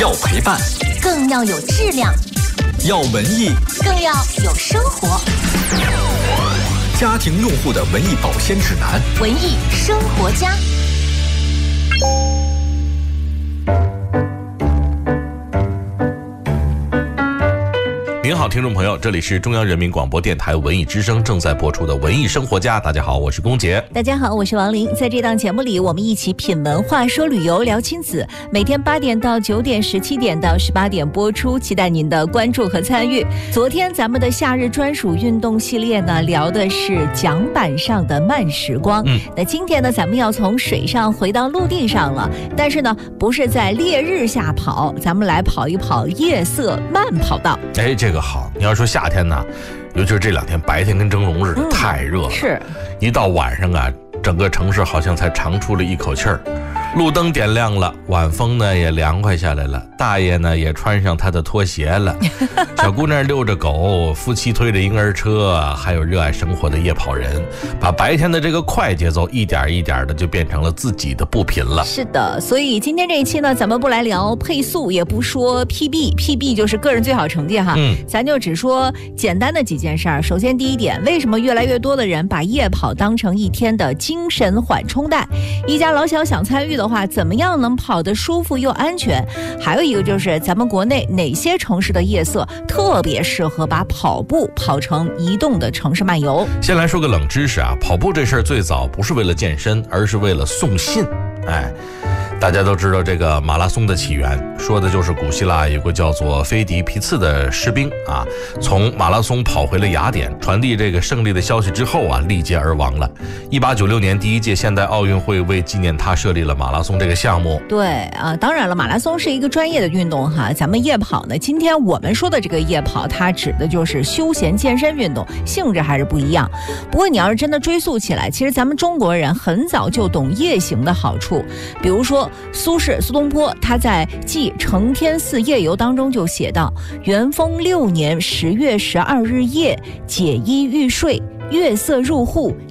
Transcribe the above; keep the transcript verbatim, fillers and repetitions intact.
要陪伴， 更要有质量； 要文艺， 更要有生活。 家庭用户的文艺保鲜指南， 文艺生活家。 您好，听众朋友，这里是中央人民广播电台文艺之声正在播出的文艺生活家。大家好，我是龚杰。 大家好，我是王琳。在这档节目里，我们一起品文化、说旅游、聊亲子。每天八点到九点，十七点到十八点播出，期待您的关注和参与。昨天咱们的夏日专属运动系列呢，聊的是桨板上的慢时光。嗯，那今天呢，咱们要从水上回到陆地上了，但是呢，不是在烈日下跑，咱们来跑一跑夜色慢跑道。 哎，这个好。你要说夏天呢，尤其是这两天白天跟蒸笼似的，嗯、太热了。 是， 一到晚上啊，整个城市好像才长出了一口气儿。路灯点亮了，晚风呢也凉快下来了，大爷呢也穿上他的拖鞋了，小姑娘遛着狗，夫妻推着婴儿车，还有热爱生活的夜跑人，把白天的这个快节奏一点一点的就变成了自己的步频了。 是的，所以今天这一期呢，咱们不来聊配速，也不说 P B，P B 就是个人最好成绩哈，嗯，咱就只说简单的几件事儿。首先第一点，为什么越来越多的人把夜跑当成一天的精神缓冲带？一家老小想参与的的话，怎么样能跑得舒服又安全？还有一个就是咱们国内哪些城市的夜色特别适合把跑步跑成移动的城市漫游？ 先来说个冷知识啊，跑步这事儿最早不是为了健身，而是为了送信。哎，大家都知道这个马拉松的起源，说的就是古希腊有个叫做菲迪皮次的士兵啊，从马拉松跑回了雅典，传递这个胜利的消息之后啊，力竭而亡了。一八九六年第一届现代奥运会为纪念他设立了马拉松这个项目。 对啊，当然了，马拉松是一个专业的运动哈，咱们夜跑呢，今天我们说的这个夜跑，它指的就是休闲健身运动，性质还是不一样。不过你要是真的追溯起来，其实咱们中国人很早就懂夜行的好处。比如说苏轼苏东坡，他在《记承天寺夜游》当中就写道：元丰六年十月十二日夜，解衣欲睡，月色入户，